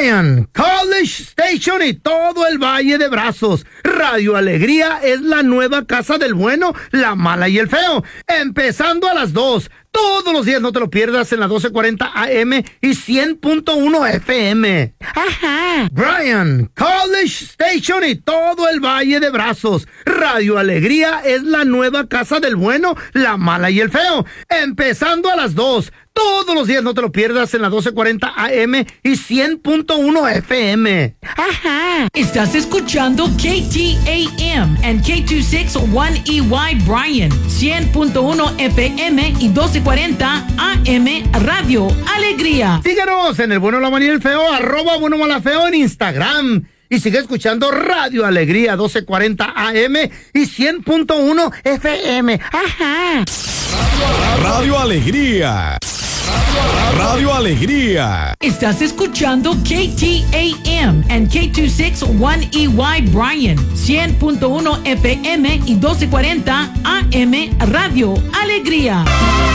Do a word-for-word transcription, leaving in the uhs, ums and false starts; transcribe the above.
Bryan, College Station y todo el Valle de Brazos. Radio Alegría es la nueva casa del bueno, la mala y el feo. Empezando a las dos. Todos los días, no te lo pierdas, en la doce cuarenta A M y cien punto uno F M. Ajá. Bryan, College Station y todo el Valle de Brazos. Radio Alegría es la nueva casa del bueno, la mala y el feo. Empezando a las dos. Todos los días, no te lo pierdas, en la doce cuarenta A M y cien punto uno F M. Ajá. Estás escuchando K T A M and K dos sesenta y uno E Y Bryan, cien punto uno F M y doce cuarenta A M Radio Alegría. Síguenos en el bueno, la mala y el feo, arroba bueno, mala, feo en Instagram. Y sigue escuchando Radio Alegría, doce cuarenta A M y cien punto uno F M. Ajá. Radio Alegría. Radio Alegría. Estás escuchando K T A M and K dos sesenta y uno E Y Bryan, cien punto uno F M y doce cuarenta A M Radio Alegría.